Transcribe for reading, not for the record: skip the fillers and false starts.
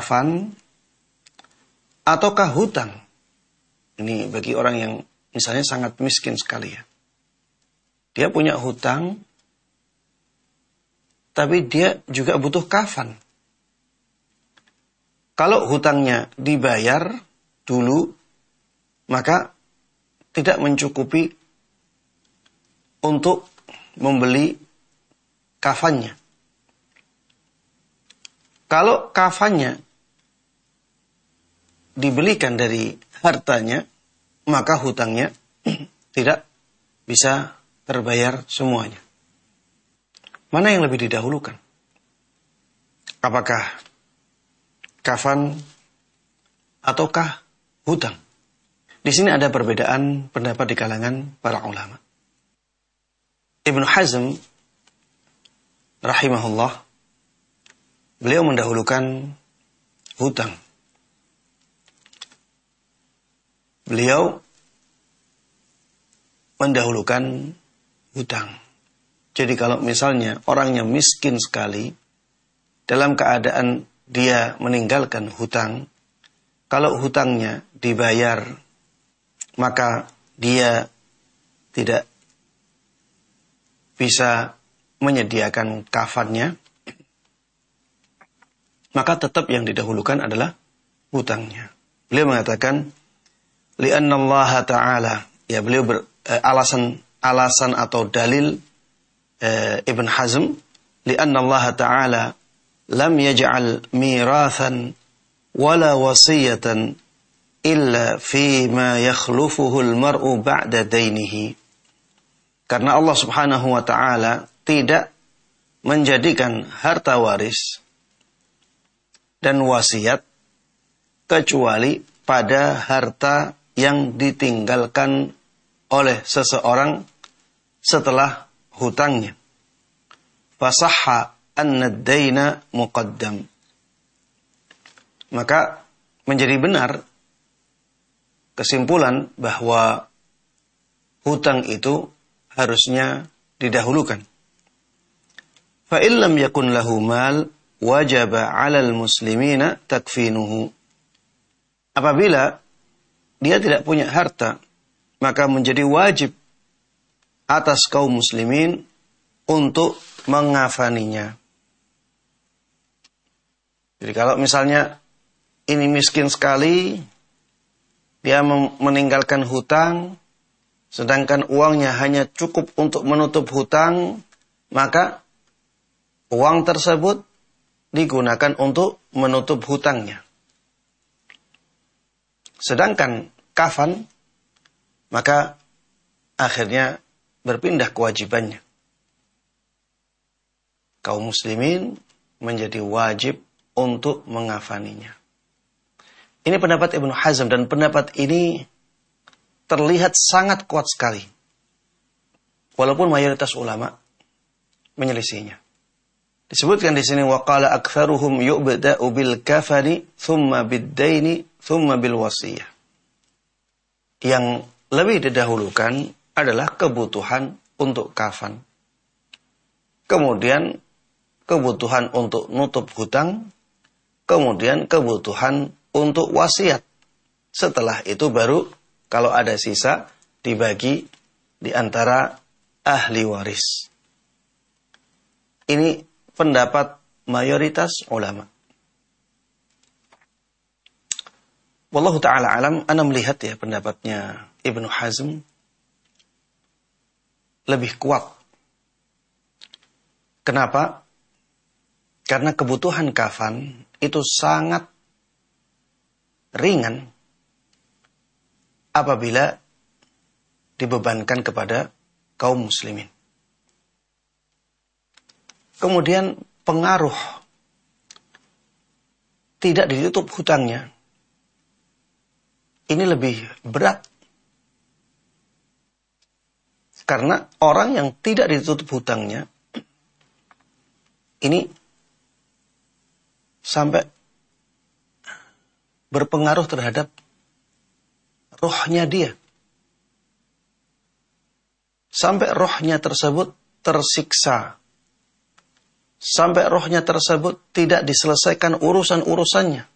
kafan ataukah hutang? Ini bagi orang yang misalnya sangat miskin sekali ya. Dia punya hutang, tapi dia juga butuh kafan. Kalau hutangnya dibayar dulu, maka tidak mencukupi untuk membeli kafannya. Kalau kafannya dibelikan dari hartanya, maka hutangnya tidak bisa terbayar semuanya. Mana yang lebih didahulukan? Apakah kafan ataukah hutang? Di sini ada perbedaan pendapat di kalangan para ulama. Ibnu Hazm rahimahullah, beliau mendahulukan hutang. Beliau mendahulukan hutang. Jadi kalau misalnya orangnya miskin sekali, dalam keadaan dia meninggalkan hutang, kalau hutangnya dibayar, maka dia tidak bisa menyediakan kafannya, maka tetap yang didahulukan adalah hutangnya. Beliau mengatakan, li'anna Allah Ta'ala, ya beliau alasan atau dalil Ibn Hazm, li'anna Allah Ta'ala lam yaj'al mirathan wala wasiyatan illa fi ma yakhlufuhu al-mar'u ba'da dainihi. Karena Allah Subhanahu wa Ta'ala tidak menjadikan harta waris dan wasiat kecuali pada harta yang ditinggalkan oleh seseorang setelah hutangnya. Fasahha anna ad-daina muqaddam. Maka menjadi benar kesimpulan bahwa hutang itu harusnya didahulukan. Fa illam yakun lahu mal wajaba 'alal muslimina takfinuhu. Apabila dia tidak punya harta, maka menjadi wajib atas kaum muslimin untuk mengafaninya. Jadi kalau misalnya ini miskin sekali, dia meninggalkan hutang, sedangkan uangnya hanya cukup untuk menutup hutang, maka uang tersebut digunakan untuk menutup hutangnya. Sedangkan kafan, maka akhirnya berpindah kewajibannya. Kaum muslimin menjadi wajib untuk mengafaninya. Ini pendapat Ibnu Hazm, dan pendapat ini terlihat sangat kuat sekali. Walaupun mayoritas ulama menyelisihinya. Disebutkan di sini waqala aktsaruhum yu'bda'u bil kafani thumma bid-daini thumma bil wasiyah. Yang lebih didahulukan adalah kebutuhan untuk kafan. Kemudian kebutuhan untuk nutup hutang, kemudian kebutuhan untuk wasiat. Setelah itu baru kalau ada sisa dibagi di antara ahli waris. Ini pendapat mayoritas ulama. Wallahu ta'ala alam, ana melihat ya pendapatnya Ibnu Hazm lebih kuat. Kenapa? Karena kebutuhan kafan itu sangat ringan apabila dibebankan kepada kaum muslimin. Kemudian pengaruh tidak ditutup hutangnya ini lebih berat. Karena orang yang tidak ditutup hutangnya ini sampai berpengaruh terhadap rohnya dia. Sampai rohnya tersebut tersiksa. Sampai rohnya tersebut tidak diselesaikan urusan-urusannya.